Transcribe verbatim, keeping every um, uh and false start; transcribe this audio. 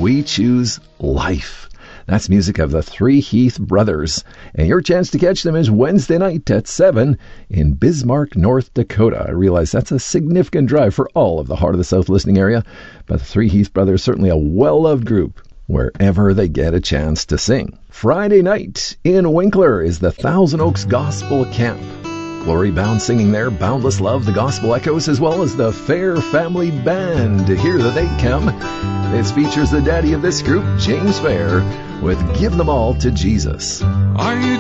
We Choose Life. That's music of the Three Heath Brothers. And your chance to catch them is Wednesday night at seven in Bismarck, North Dakota. I realize that's a significant drive for all of the Heart of the South listening area, but the Three Heath Brothers, certainly a well-loved group wherever they get a chance to sing. Friday night in Winkler is the Thousand Oaks Gospel Camp. Glory Bound singing there, Boundless Love, the Gospel Echoes, as well as the Fair Family Band. Here they come. This features the daddy of this group, James Fair, with Give Them All to Jesus. Are you